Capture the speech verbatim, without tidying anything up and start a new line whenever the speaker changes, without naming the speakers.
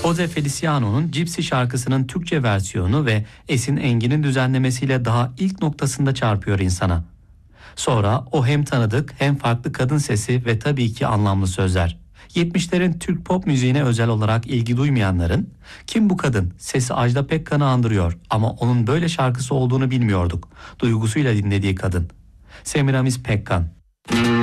Jose Feliciano'nun Gypsy şarkısının Türkçe versiyonu ve Esin Engin'in düzenlemesiyle daha ilk noktasında çarpıyor insana. Sonra o hem tanıdık hem farklı kadın sesi ve tabii ki anlamlı sözler. yetmişlerin Türk pop müziğine özel olarak ilgi duymayanların "Kim bu kadın? Sesi Ajda Pekkan'ı andırıyor ama onun böyle şarkısı olduğunu bilmiyorduk" duygusuyla dinlediği kadın. Semiramis Pekkan.